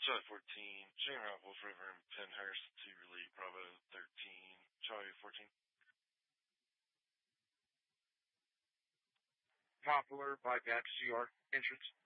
Charlie 14, General Wolf River and Pennhurst to Relief Bravo 13, Charlie 14. Poplar by Back CR entrance.